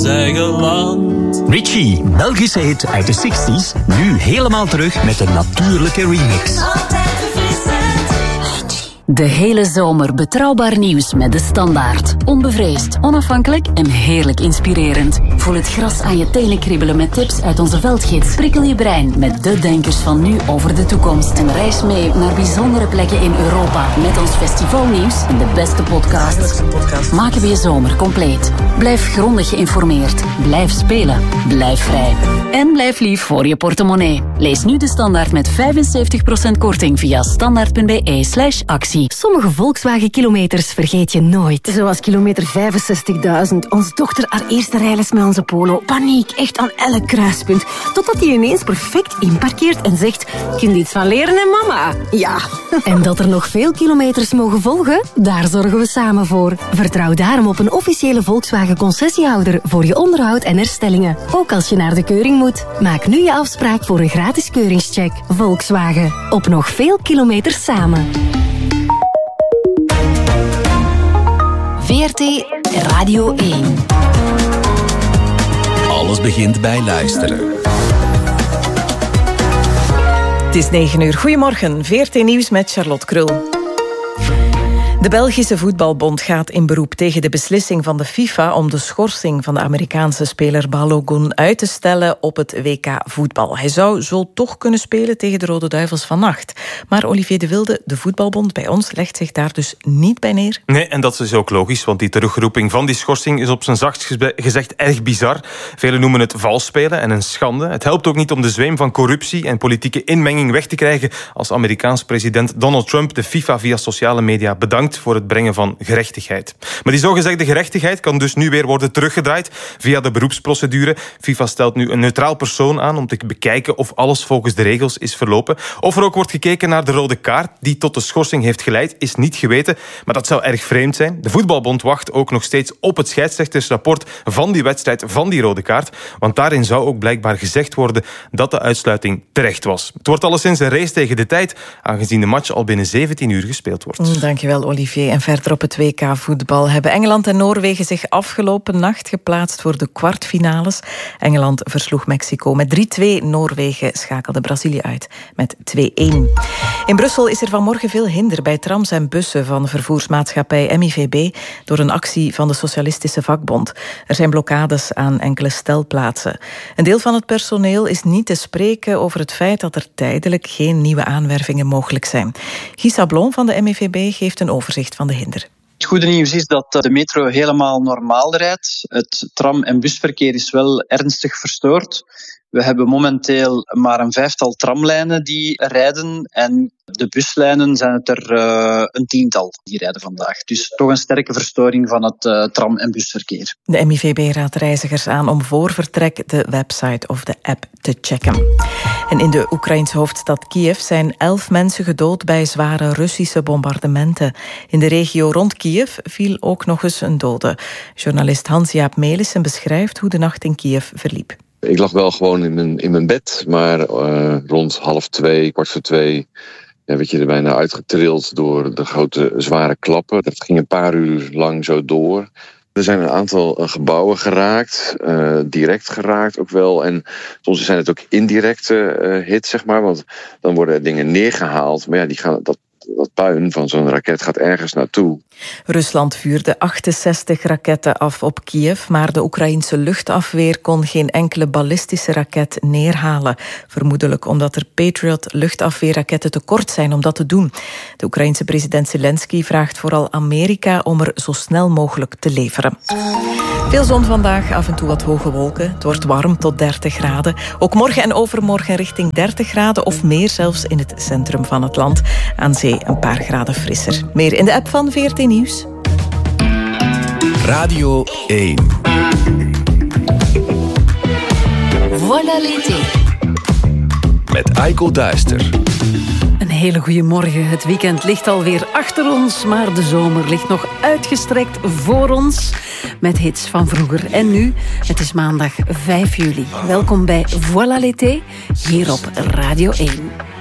eigen land. Richie, Belgische hit uit de 60s, nu helemaal terug met een natuurlijke remix. De hele zomer betrouwbaar nieuws met De Standaard. Onbevreesd, onafhankelijk en heerlijk inspirerend. Voel het gras aan je tenen kriebelen met tips uit onze veldgids. Prikkel je brein met de denkers van nu over de toekomst. En reis mee naar bijzondere plekken in Europa. Met ons festivalnieuws en de beste podcasts. Maken we je zomer compleet. Blijf grondig geïnformeerd. Blijf spelen. Blijf vrij. En blijf lief voor je portemonnee. Lees nu De Standaard met 75% korting via standaard.be/actie. Sommige Volkswagen-kilometers vergeet je nooit. Zoals kilometer 65.000. Onze dochter haar eerste rijles met onze Polo. Paniek, echt aan elk kruispunt. Totdat hij ineens perfect inparkeert en zegt... Kun je iets van leren, hè, mama? Ja. En dat er nog veel kilometers mogen volgen? Daar zorgen we samen voor. Vertrouw daarom op een officiële Volkswagen-concessiehouder voor je onderhoud en herstellingen. Ook als je naar de keuring moet. Maak nu je afspraak voor een gratis keuringscheck. Volkswagen. Op nog veel kilometers samen. VRT Radio 1. Alles begint bij luisteren. Het is 9 uur. Goedemorgen. VRT Nieuws met Charlotte Krul. De Belgische Voetbalbond gaat in beroep tegen de beslissing van de FIFA om de schorsing van de Amerikaanse speler Balogun uit te stellen op het WK voetbal. Hij zou zo toch kunnen spelen tegen de Rode Duivels vannacht. Maar Olivier de Wilde, de Voetbalbond bij ons, legt zich daar dus niet bij neer. Nee, en dat is ook logisch, want die terugroeping van die schorsing is op zijn zachtst gezegd erg bizar. Velen noemen het vals spelen en een schande. Het helpt ook niet om de zweem van corruptie en politieke inmenging weg te krijgen als Amerikaans president Donald Trump de FIFA via sociale media bedankt voor het brengen van gerechtigheid. Maar die zogezegde gerechtigheid kan dus nu weer worden teruggedraaid via de beroepsprocedure. FIFA stelt nu een neutraal persoon aan om te bekijken of alles volgens de regels is verlopen. Of er ook wordt gekeken naar de rode kaart die tot de schorsing heeft geleid, is niet geweten. Maar dat zou erg vreemd zijn. De Voetbalbond wacht ook nog steeds op het scheidsrechtersrapport van die wedstrijd, van die rode kaart. Want daarin zou ook blijkbaar gezegd worden dat de uitsluiting terecht was. Het wordt alleszins een race tegen de tijd, aangezien de match al binnen 17 uur gespeeld wordt. Dankjewel, Olivier. En verder op het WK voetbal hebben Engeland en Noorwegen zich afgelopen nacht geplaatst voor de kwartfinales. Engeland versloeg Mexico met 3-2. Noorwegen schakelde Brazilië uit met 2-1. In Brussel is er vanmorgen veel hinder bij trams en bussen van vervoersmaatschappij MIVB door een actie van de Socialistische Vakbond. Er zijn blokkades aan enkele stelplaatsen. Een deel van het personeel is niet te spreken over het feit dat er tijdelijk geen nieuwe aanwervingen mogelijk zijn. Guy Sablon van de MIVB geeft een overzicht van de hinder. Het goede nieuws is dat de metro helemaal normaal rijdt. Het tram- en busverkeer is wel ernstig verstoord. We hebben momenteel maar een 5-tal tramlijnen die rijden en de buslijnen zijn het er een 10-tal die rijden vandaag. Dus toch een sterke verstoring van het tram- en busverkeer. De MIVB raadt reizigers aan om voor vertrek de website of de app te checken. En in de Oekraïnse hoofdstad Kiev zijn 11 mensen gedood bij zware Russische bombardementen. In de regio rond Kiev viel ook nog eens een dode. Journalist Hans-Jaap Melissen beschrijft hoe de nacht in Kiev verliep. Ik lag wel gewoon in mijn bed, maar rond 1:30, 1:45... werd je er bijna uitgetrild door de grote zware klappen. Dat ging een paar uur lang zo door. Er zijn een aantal gebouwen geraakt, direct geraakt ook wel. En soms zijn het ook indirecte hits, zeg maar. Want dan worden dingen neergehaald. Maar ja, dat puin van zo'n raket gaat ergens naartoe. Rusland vuurde 68 raketten af op Kiev, maar de Oekraïnse luchtafweer kon geen enkele ballistische raket neerhalen. Vermoedelijk omdat er Patriot luchtafweerraketten te kort zijn om dat te doen. De Oekraïense president Zelensky vraagt vooral Amerika om er zo snel mogelijk te leveren. Veel zon vandaag, af en toe wat hoge wolken. Het wordt warm tot 30 graden. Ook morgen en overmorgen richting 30 graden of meer zelfs in het centrum van het land. Aan zee een paar graden frisser. Meer in de app van VRT Nieuws. Radio 1. Voilà l'été. Met Aiko Duister. Een hele goede morgen. Het weekend ligt alweer achter ons, maar de zomer ligt nog uitgestrekt voor ons. Met hits van vroeger en nu. Het is maandag 5 juli. Welkom bij Voilà l'été, hier op Radio 1.